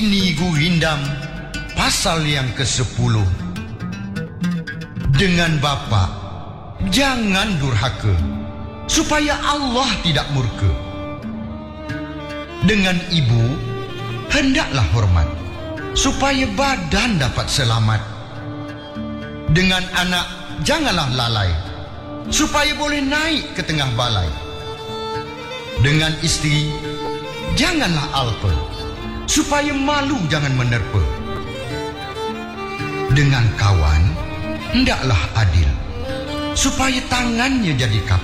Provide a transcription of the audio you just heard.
Ini Guhindam pasal yang ke-10. Dengan bapa jangan durhaka, supaya Allah tidak murka. Dengan ibu hendaklah hormat, supaya badan dapat selamat. Dengan anak janganlah lalai, supaya boleh naik ke tengah balai. Dengan isteri janganlah alpa, supaya malu jangan menerpa. Dengan kawan hendaklah adil, supaya tangannya jadi kapal.